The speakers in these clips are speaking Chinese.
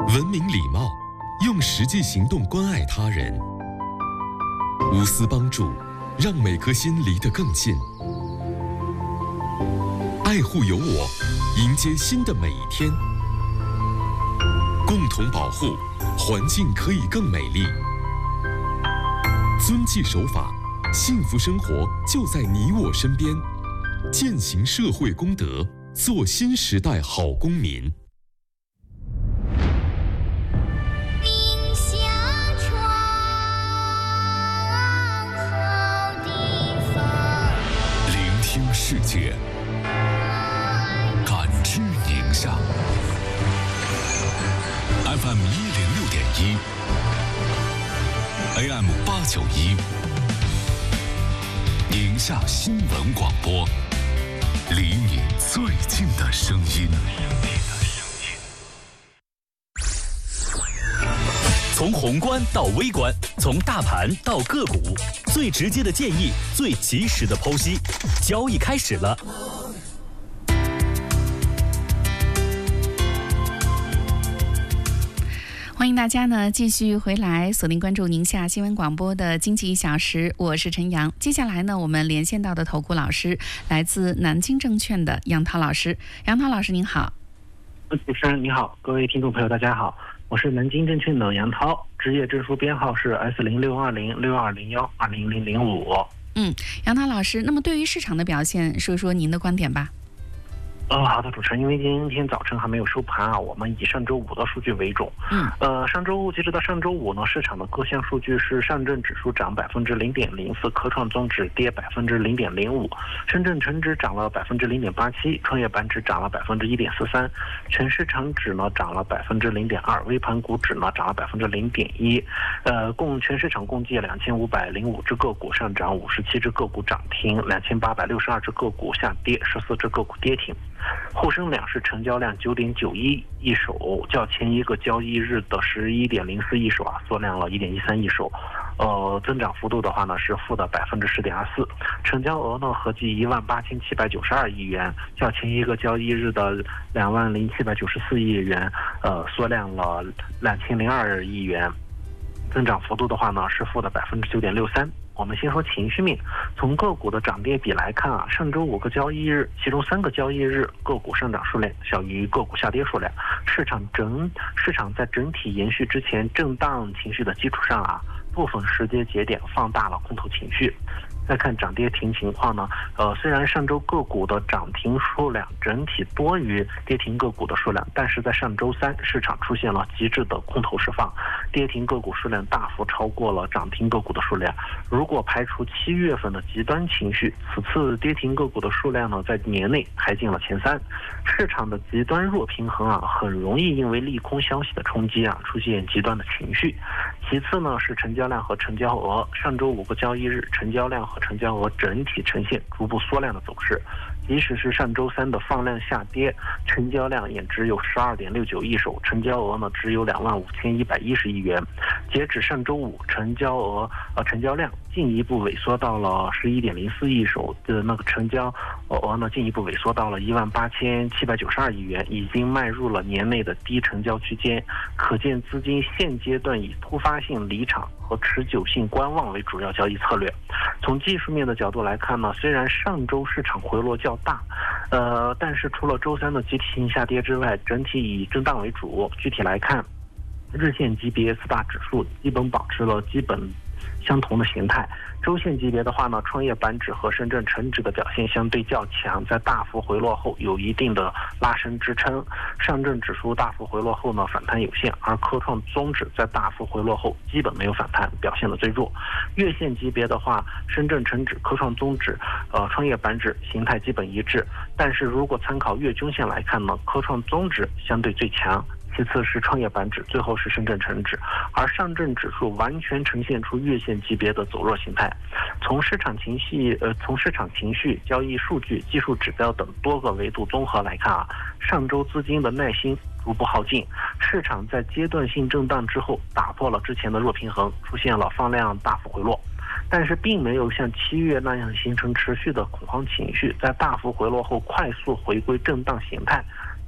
文明礼貌，用实际行动关爱他人，无私帮助，让每颗心离得更近。爱护有我，迎接新的每一天。共同保护，环境可以更美丽。遵纪守法，幸福生活就在你我身边。践行社会公德，做新时代好公民。 宁夏闯好地方， 聆听世界，感知宁夏。FM 106.1 AM 891，宁夏新闻广播，离你最近的声音。 从宏观到微观，从大盘到个股，最直接的建议，最及时的剖析。交易开始了。 欢迎大家呢继续回来锁定关注宁夏新闻广播的经济1小时，我是陈阳。接下来呢，我们连线到的投顾老师来自南京证券的杨涛老师。杨涛老师您好。 主持人你好，各位听众朋友大家好，我是南京证券的杨涛，职业证书编号是 S06206201200005。 杨涛老师，那么对于市场的表现，说说您的观点吧。 好的，主持人，因为今天早晨还没有收盘啊，我们以上周五的数据为重。上周五，截止到上周五呢，市场的各项数据是上证指数涨0.04%，科创综指跌0.05%，深圳成指涨了0.87%，创业板指涨了1.43%，全市场指呢涨了0.2%，微盘股指呢涨了0.1%。全市场共计2505只个股上涨，57只个股涨停，2862只个股下跌，14只个股跌停。沪深两市成交量9.91亿手，较前一个交易日的11.04亿手缩量了1.13亿手，增长幅度的话呢是负的10.24%，成交额呢合计18792亿元，较前一个交易日的20794亿元，缩量了2002亿元，增长幅度的话呢是负的9.63%。我们先说情绪面，从个股的涨跌比来看啊，上周5个交易日，其中3个交易日个股上涨数量小于个股下跌数量，市场在整体延续之前震荡情绪的基础上啊，部分时间节点放大了空头情绪。再看涨跌停情况呢，虽然上周个股的涨停数量整体多于跌停个股的数量，但是在上周三市场出现了极致的空头释放，跌停个股数量大幅超过了涨停个股的数量。如果排除7月份的极端情绪，此次跌停个股的数量呢，在年内排进了前3。市场的极端弱平衡啊，很容易因为利空消息的冲击啊，出现极端的情绪。其次呢是成交量和成交额，上周5个交易日成交量和成交额整体呈现逐步缩量的走势，即使是上周三的放量下跌，成交量也只有12.69亿手，成交额呢只有25110亿元。截止上周五，成交量进一步萎缩到了11.04亿手的那个成交额呢进一步萎缩到了18792亿元，已经迈入了年内的低成交区间，可见资金现阶段以突发性离场和持久性观望为主要交易策略。从技术面的角度来看呢，虽然上周市场回落较大，但是除了周三的集体性下跌之外，整体以震荡为主。具体来看，日线级别4大指数基本保持了基本相同的形态。周线级别的话呢，创业板指和深圳成指的表现相对较强，在大幅回落后有一定的拉升支撑。上证指数大幅回落后呢，反弹有限，而科创综指在大幅回落后基本没有反弹，表现的最弱。月线级别的话，深圳成指、科创综指、创业板指形态基本一致，但是如果参考月均线来看呢，科创综指相对最强，其次是创业板指，最后是深圳成指，而上证指数完全呈现出月线级别的走弱形态。从市场情绪、交易数据、技术指标等多个维度综合来看啊，上周资金的耐心逐步耗尽，市场在阶段性震荡之后打破了之前的弱平衡，出现了放量大幅回落。但是并没有像7月那样形成持续的恐慌情绪，在大幅回落后快速回归震荡形态。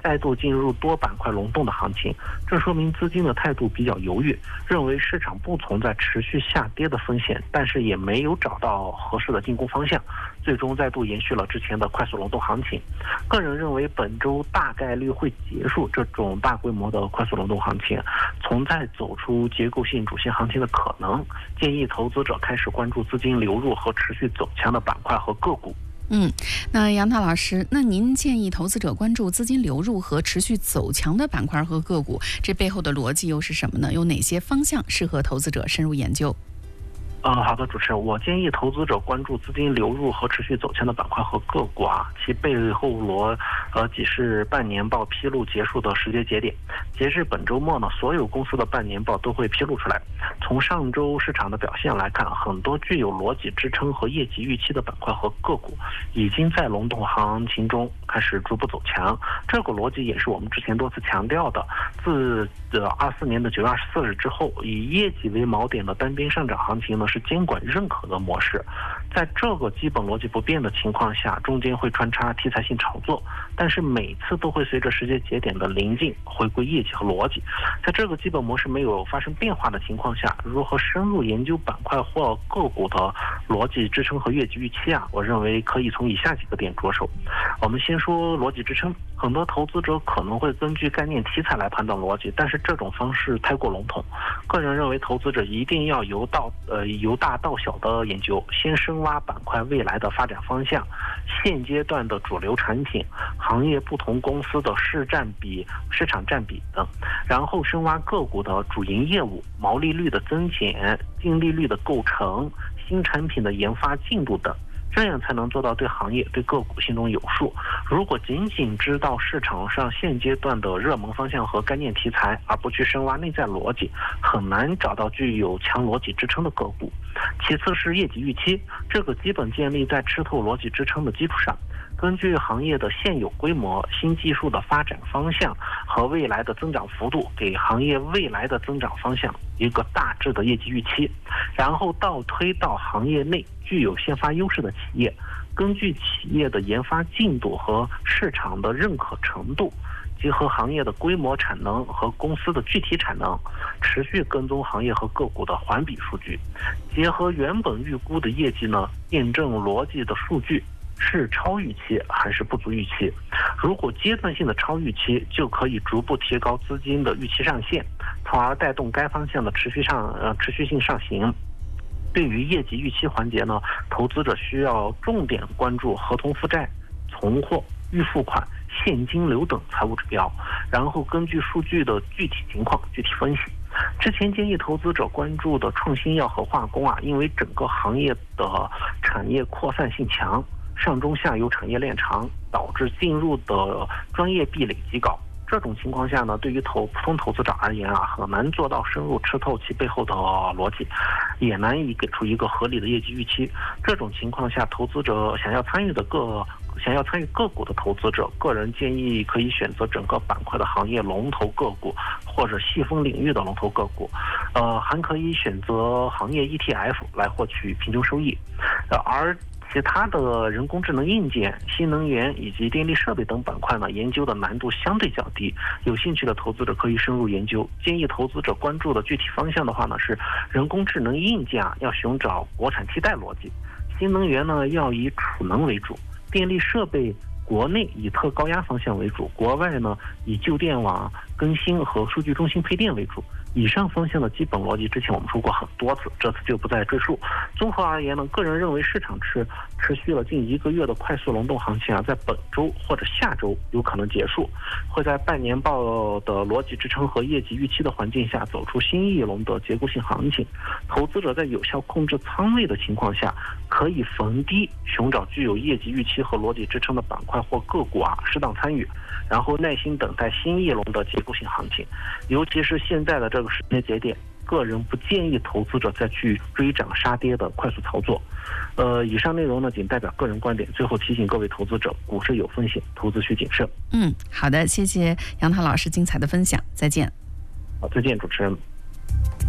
再度进入多板块轮动的行情，这说明资金的态度比较犹豫，认为市场不存在持续下跌的风险，但是也没有找到合适的进攻方向，最终再度延续了之前的快速轮动行情。个人认为本周大概率会结束这种大规模的快速轮动行情，存在走出结构性主线行情的可能，建议投资者开始关注资金流入和持续走强的板块和个股。 那杨涛老师，那您建议投资者关注资金流入和持续走强的板块和个股，这背后的逻辑又是什么呢？有哪些方向适合投资者深入研究？ 好的，主持人，我建议投资者关注资金流入和持续走强的板块和个股其背后逻辑是半年报披露结束的时间节点。截至本周末呢，所有公司的半年报都会披露出来。从上周市场的表现来看，很多具有逻辑支撑和业绩预期的板块和个股，已经在轮动行情中开始逐步走强。这个逻辑也是我们之前多次强调的。自24年的9月24日之后，以业绩为锚点的单边上涨行情呢，是监管认可的模式。在这个基本逻辑不变的情况下，中间会穿插题材性炒作，但是每次都会随着时间节点的临近回归业绩和逻辑。在这个基本模式没有发生变化的情况下，如何深入研究板块或个股的逻辑支撑和业绩预期我认为可以从以下几个点着手。我们先说逻辑支撑。很多投资者可能会根据概念题材来判断逻辑，但是这种方式太过笼统。个人认为，投资者一定要由大到小的研究，先深挖板块未来的发展方向、现阶段的主流产品、行业不同公司的市场占比等，然后深挖个股的主营业务、毛利率的增减、净利率的构成、新产品的研发进度等。这样才能做到对行业、对个股心中有数。如果仅仅知道市场上现阶段的热门方向和概念题材，而不去深挖内在逻辑，很难找到具有强逻辑支撑的个股。其次是业绩预期，这个基本建立在吃透逻辑支撑的基础上。根据行业的现有规模、新技术的发展方向和未来的增长幅度，给行业未来的增长方向一个大致的业绩预期，然后倒推到行业内具有先发优势的企业，根据企业的研发进度和市场的认可程度，结合行业的规模产能和公司的具体产能，持续跟踪行业和个股的环比数据，结合原本预估的业绩呢，验证逻辑的数据是超预期还是不足预期。如果阶段性的超预期，就可以逐步提高资金的预期上限，从而带动该方向的持续性上行。对于业绩预期环节呢，投资者需要重点关注合同负债、存货、预付款、现金流等财务指标，然后根据数据的具体情况具体分析。之前建议投资者关注的创新药和化工因为整个行业的产业扩散性强，上中下游产业链长，导致进入的专业壁垒极高。这种情况下呢，对于普通投资者而言很难做到深入吃透其背后的逻辑，也难以给出一个合理的业绩预期。这种情况下，投资者想要参与个股的投资者，个人建议可以选择整个板块的行业龙头个股，或者细分领域的龙头个股，还可以选择行业 ETF 来获取平均收益，而其他的人工智能硬件、新能源以及电力设备等板块呢，研究的难度相对较低，有兴趣的投资者可以深入研究。建议投资者关注的具体方向的话呢，是人工智能硬件要寻找国产替代逻辑，新能源呢要以储能为主，电力设备国内以特高压方向为主，国外呢以旧电网更新和数据中心配电为主。以上方向的基本逻辑之前我们说过很多次，这次就不再赘述。综合而言呢，个人认为市场持续了近1个月的快速轮动行情在本周或者下周有可能结束，会在半年报的逻辑支撑和业绩预期的环境下走出新一轮的结构性行情。投资者在有效控制仓位的情况下，可以逢低寻找具有业绩预期和逻辑支撑的板块或个股适当参与，然后耐心等待新一轮的结构性行情。尤其是现在的这个时间节点，个人不建议投资者再去追涨杀跌的快速操作。以上内容呢仅代表个人观点，最后提醒各位投资者，股市有风险，投资需谨慎。 好的，谢谢杨涛老师精彩的分享，再见。 好，再见，主持人。